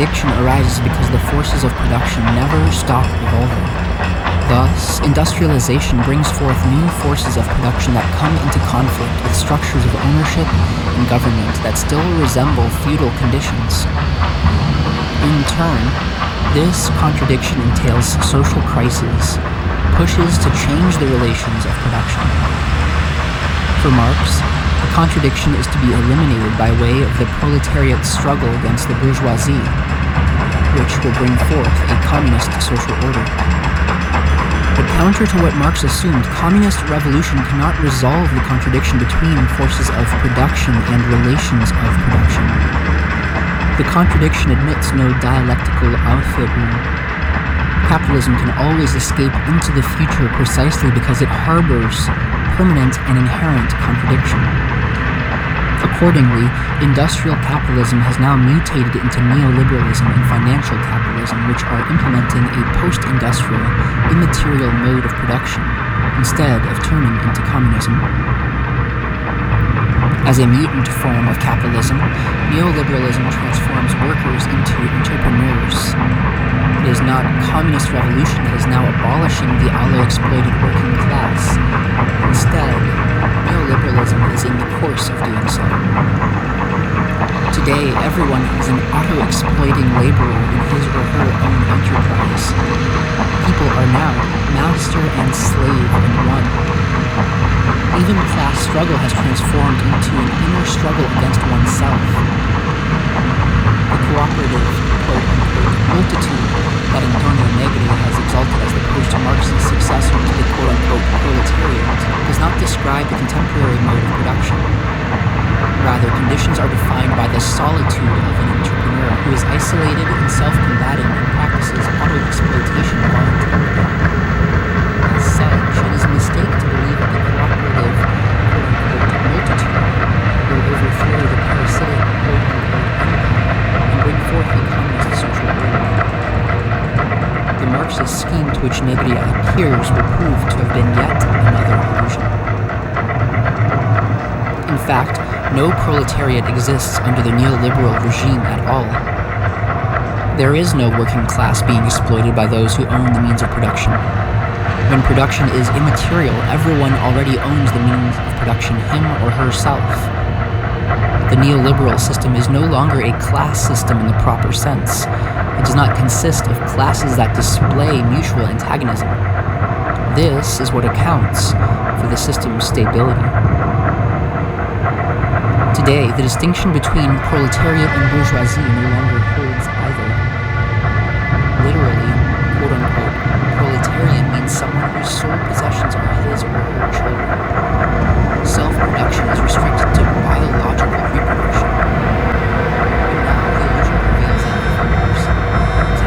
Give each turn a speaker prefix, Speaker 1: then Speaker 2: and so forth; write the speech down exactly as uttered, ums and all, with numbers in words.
Speaker 1: contradiction arises because the forces of production never stop evolving. Thus, industrialization brings forth new forces of production that come into conflict with structures of ownership and government that still resemble feudal conditions. In turn, this contradiction entails social crises, pushes to change the relations of production. For Marx, the contradiction is to be eliminated by way of the proletariat's struggle against the bourgeoisie, which will bring forth a communist social order. But counter to what Marx assumed, communist revolution cannot resolve the contradiction between forces of production and relations of production. The contradiction admits no dialectical Aufhebung. Capitalism can always escape into the future precisely because it harbors permanent and inherent contradiction. Accordingly, industrial capitalism has now mutated into neoliberalism and financial capitalism, which are implementing a post-industrial, immaterial mode of production, instead of turning into communism. As a mutant form of capitalism, neoliberalism transforms workers into entrepreneurs. It is not communist revolution that is now abolishing the allo-exploited working class. Instead, neoliberalism is in the course of doing so. Today, everyone is an auto-exploiting laborer in his or her own enterprise. People are now master and slave in one. Even class struggle has transformed into an inner struggle against oneself. The cooperative, quote-unquote, multitude that Antonio Negri has exalted as the post-Marxist successor to the quote-unquote proletariat does not describe the contemporary mode of production. Rather, conditions are defined by the solitude of an entrepreneur who is isolated and self-combating and practices auto-exploitation voluntarily. As such, it is a mistake to believe that the cooperative, quote-unquote, multitude will overthrow the parasitic, quote-unquote, empire and bring forth a communist social order. The Marxist scheme to which Negri adheres will prove to have been yet another illusion. In fact, no proletariat exists under the neoliberal regime at all. There is no working class being exploited by those who own the means of production. When production is immaterial, everyone already owns the means of production, him or herself. The neoliberal system is no longer a class system in the proper sense. It does not consist of classes that display mutual antagonism. This is what accounts for the system's stability. Today, the distinction between proletariat and bourgeoisie no longer